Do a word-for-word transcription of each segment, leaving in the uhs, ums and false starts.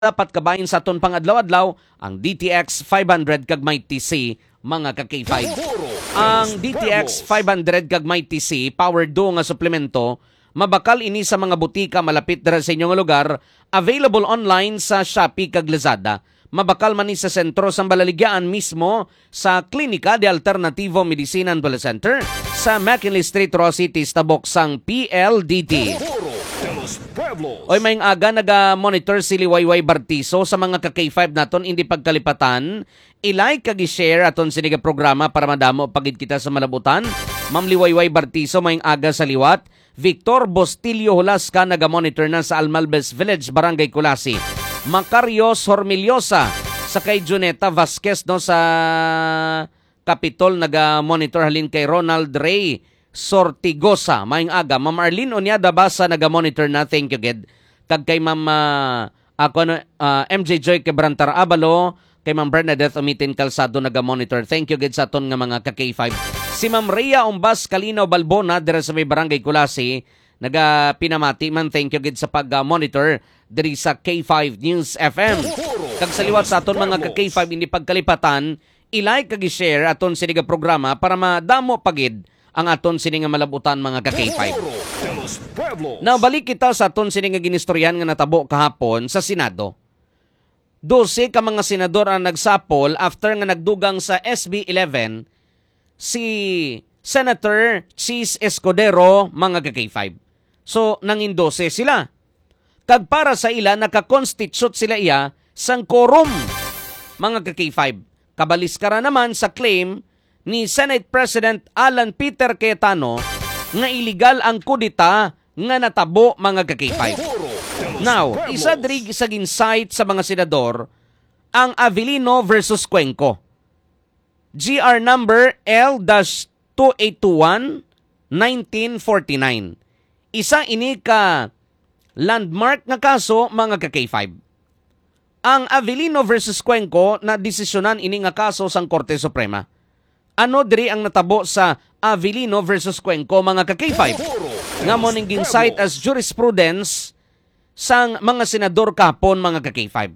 dapat kabayin sa aton pangadlaw-adlaw ang D T X five hundred kag may T C mga ka K five. Ang D T X five hundred kag may T C power do nga suplemento mabakal ini sa mga butika malapit dira sa inyong lugar, available online sa Shopee kag Lazada. Mabakal man ni sa sentro sa Balaligyan mismo sa Klinika de Alternativo Medicina and Wellness Center sa McKinley Street, Rosity, Tabok sang P L D T. Oy, mayong aga naga-monitor si Liwayway Bartiso sa mga ka K five naton hindi pagkalipatan. I-like kag i-share aton siniga programa para madamo pagid kita sa malabutan. Ma'am Liwayway Bartiso mayong aga sa liwat. Victor Bostillo Hulasca naga-monitor na sa Almalbes Village, Barangay Kulasi. Macario Sormillosa sa kay Juneta Vasquez no sa Capitol naga-monitor halin kay Ronald Ray Sortigosa. Maing aga. Ma'am Arlene Onyada Basa naga-monitor na. Thank you, Ged. Kag kay Ma'am uh, ako, uh, M J Joy Quebrantar Abalo, kay Ma'am Bernadette Umitin Calzado naga-monitor. Thank you, Ged, sa aton nga mga ka K five. Si Ma'am Rhea Umbas Calino Balbona dira sa may Barangay Kulasi naga-pinamati man. Thank you, Ged, sa pag-monitor diri sa K five News F M. Kag sa liwat sa aton mga ka K five hindi pagkalipatan, i-like kag i-share aton siniga programa para madamo pagid ang aton sini nga malabutan mga ka K five. Now, balik kita sa aton sini nga ginistoryahan nga natabo kahapon sa Senado. Dose ka mga senador ang nagsapol after nga nagdugang sa S B eleven si Senator Chis Escudero mga ka K five. So, nangindose sila. Kag para sa ila, nakakonstitute sila iya sang quorum mga ka K five. Kabaliskara naman sa claim ni Senate President Alan Peter Cayetano nga illegal ang kudita nga natabo mga ka K five. Now, isa diri sa ginsight sa mga senador ang Avellino versus Cuenco. G R number L two eight two one nineteen forty-nine. Isa ini ka landmark nga kaso mga ka K five. Ang Avellino versus Cuenco na desisyonan ini nga kaso sang Korte Suprema. Ano diri ang natabo sa Avellino versus Cuenco mga ka K five? Nga mo ning ginsight as jurisprudence sang mga senador kapon mga ka K five.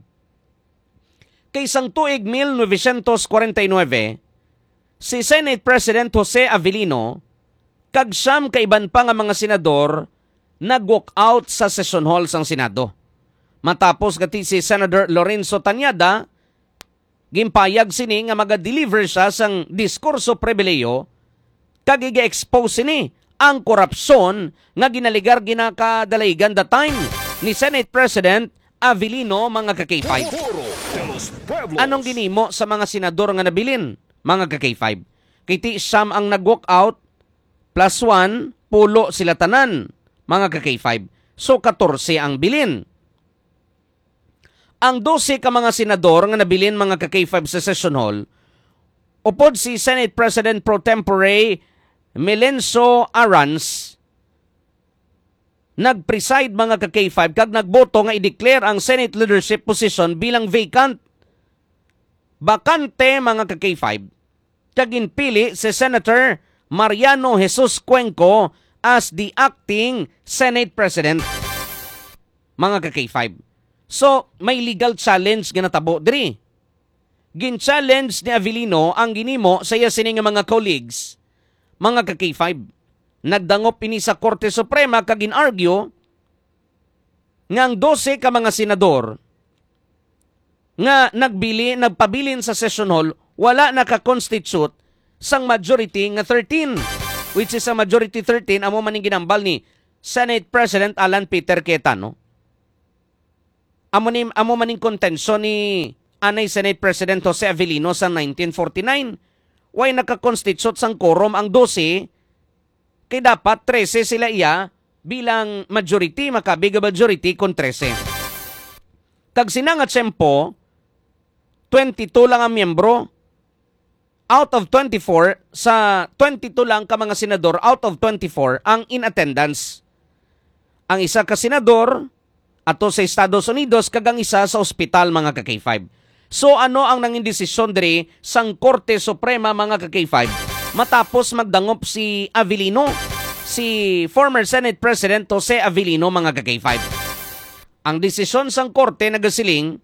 Kay sang tuig nineteen forty-nine, si Senate President Jose Avellino kag siyam ka iban pa nga mga senador nag-walk out sa session hall sang Senado. Matapos kati si Senator Lorenzo Tanyada gimpayag sini nga maga-deliver siya sang diskurso prebeleo kag i-expose sini ang korupsyon nga ginaligar ginakadalaygan the time ni Senate President Avellino mga ka K five. Anong ginimo sa mga senador nga nabilin mga ka K five? Kiti siyam ang nag-walk out plus one, pulo sila tanan mga ka K five. So fourteen ang bilin. Ang twelve ka mga senador nga nabilin mga ka K five sa session hall, upod si Senate President Pro Tempore Melencio Arans, nag-preside mga ka K five kag nagboto nga i-declare ang Senate leadership position bilang vacant. Bakante mga ka K five. Kag ginpili si Senator Mariano Jesus Cuenco as the acting Senate President mga ka K five. So, may legal challenge nga natabo diri. Gin-challenge ni Avellino ang ginimo sa iya sini nga mga colleagues, mga ka K five. Nagdangop ini sa Korte Suprema kag gin-argue nga ang twelve ka mga senador nga nagbili, nagpabilin sa session hall, wala naka-constitute sang majority nga thirteen, which is a majority thirteen amo maning ginambal ni Senate President Alan Peter Cayetano. Amo ni amo maning contention ni anay Senate President Jose Avellino sa nineteen forty-nine. Why naka-constitute sang quorum ang twelve? Kay dapat thirteen sila iya bilang majority, makabiga majority kon thirteen. Kag sinanga tiyempo, twenty-two lang ang miyembro out of twenty-four, sa twenty-two lang ka mga senador out of twenty-four ang in attendance. Ang isa ka senador ato sa Estados Unidos kag ang isa sa ospital mga ka K five. So ano ang nanging desisyon diri sang Korte Suprema mga ka K five? Matapos magdangop si Avellino, si former Senate President Jose Avellino mga ka K five. Ang desisyon sang korte nagasiling